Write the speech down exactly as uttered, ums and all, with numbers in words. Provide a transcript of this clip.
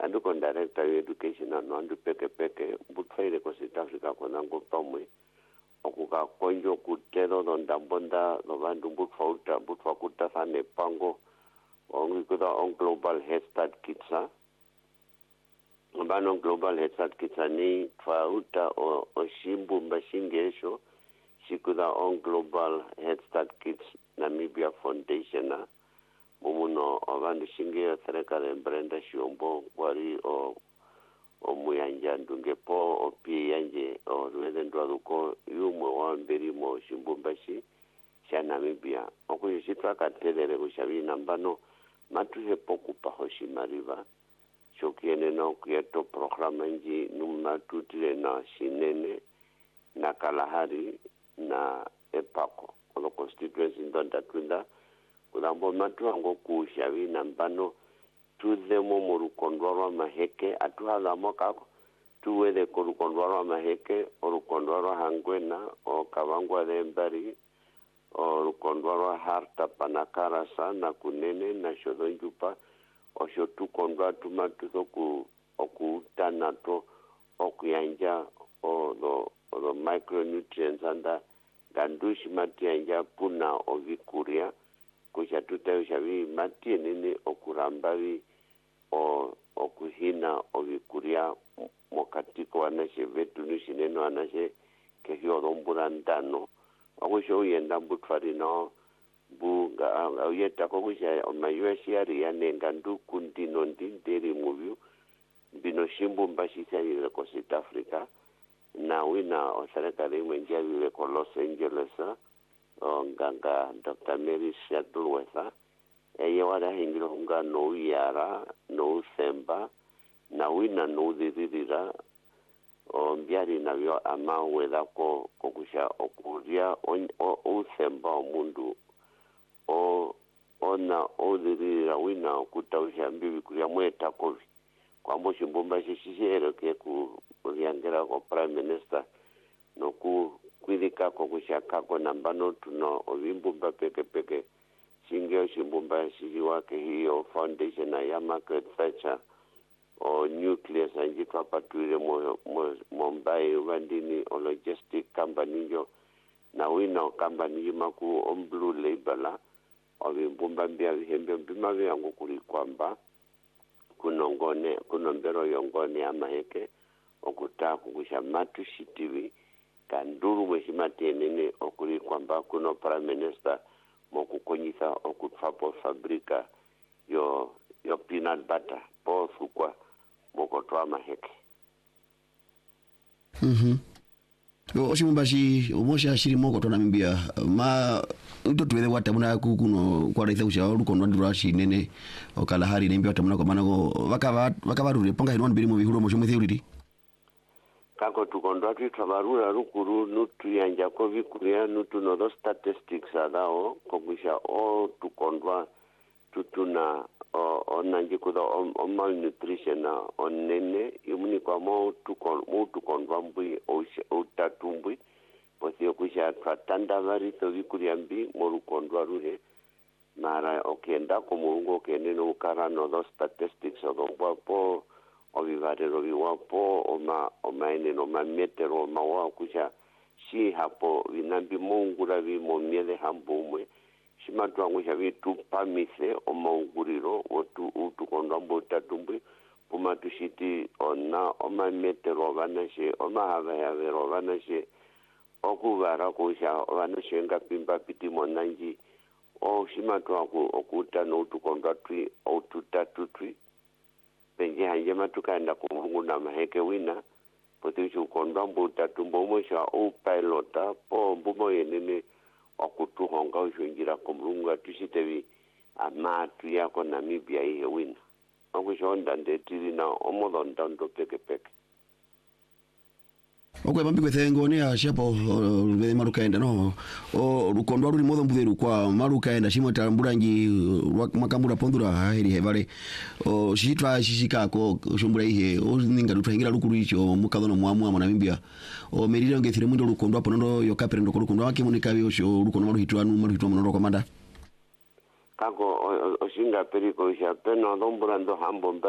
andu kon director education and andu peke peke butfaire ko South Africa ko nango pamwe okuka konjo kutero donda bonda no bandu butfauta butfakuta fane pango ongi kuda on global head start kitsa bano global head start kitsa ni fauta o, o shimbu mbashingesho shikuda on global head start kits Namibia Foundation na mumuno abantu shinge serikali Brenda Shombo wari o o muyanja ndungepo o piyanje o rwendo aluko yumo wa mberi mo shimbumbashi sha Namibia okuye shitwaka telere kushabi nambano matuhe poku pa Hoshimariva shokiene no kieto programa nji numatutile na Shinene na Kalahari na Epako ono constituency ndonda twinda kulambo matu ango kushabi nambano tuzemo mu rukondoro maheke atuhala mokako tuwele ko rukondoro maheke o rukondoro hangwena o kawangwa lembari o rukondoro harta panakara sana kunene na shodonjupa o shotu kondwa tumatu ku okutanato okuyanja o do o micronutrients anda gandushi mati anja puna ovikuria kusha tutayoshabi mati nene okurambavi o okuhina ovikuria mokatiko wanashe vetu nushineno wanashe kehio romburandano akusho yenda butfari no bunga uyeta kokusha omayueshi yari yanenga nduku ndino ndinderi muvyu bino shimbu mbashisa yile ko South Africa na wina o serikali mwenjia yile ko Los Angeles o nganga Doctor Mary Shadulwetha eye wada hingiro hunga no yara no semba na wina no didirira o mbiari na vyo ama weda ko kokusha okuria o semba o mundu o ona o didirira wina okutausha mbibi kuria mweta kovi kwa mboshi mbomba shishiero ke ku oriangera ko prime minister no ku kwidika kokusha kako nambano tuno ovimbumba peke peke shingeo shimbumba shishi wake hiyo foundation na ya Margaret Thatcher o nucleus anjitwa patuire mo Mumbai wandini o logistic company yo na wina company maku on blue label o vimbumba mbia vihembe mbima vyangu kuli kwamba kunongone kunombero yongone ama heke okuta kukusha matu shitivi kanduru mweshimati nene okuli kwamba kuno prime minister mokukonyisa okutfapo fabrika yo yo peanut butter po sukwa mokotwa maheke mhm o shimbashi omosha shiri moko tona mbia ma uto tuwele watamuna kuno kwa raitha usha ruko ndwa shi nene Kalahari nembi watamuna kwa manako wakava wakava rure ponga hinwa mbiri mu bihuro mo shomwe theuriri kako tukondwa twitwabarura rukuru nutu yanja ko vikuria nutu no those statistics adao kokusha o tukondwa tutuna o onanje kuda o malnutrition on nene yumuni kwa mo tukon mo tukondwa mbui o tatumbui posio kusha tratanda vari to vikuria mbi mo rukondwa ruhe mara okenda ko murungo keneno karano those statistics odongwa po ovivarero viwapo oma omaene no mametero mawa kusha shi hapo vinambi mongura vi momiele hambumwe shimatu angusha vitu pamise omonguriro otu utu kondambo tatumbwe puma tushiti ona omametero vanashe omahava yavero vanashe okuvara kusha vanashe ngapimba piti monanji o shimatu aku okuta no utu kondatwi o tutatutwi penje hanje matukaenda kumurungu na maheke wina poti chukondwa mbuta tumbomosha o pilota po mbumo yenene okutuhonga ushungira kumurungu atushitevi amatu yako Namibia ihe wina okushonda ndetiri na omodonda ndo peke peke okwe bambi kwethengo ni ashapo rubele marukaenda no o rukondwa ruri modho mbutheru kwa marukaenda shimo tamburangi makambura pondura heri hevale o shitwa shishika ko shombura ihe o ninga rutwahingira rukuru icho mukadhono mwamu wa Namibia o merire ngethire mundo rukondwa ponondo yokapere ndo rukondwa wakimunika bi osho rukondwa ruhitwa nu ruhitwa monondo komanda kako oshinga periko sha peno ndombura ndo hambo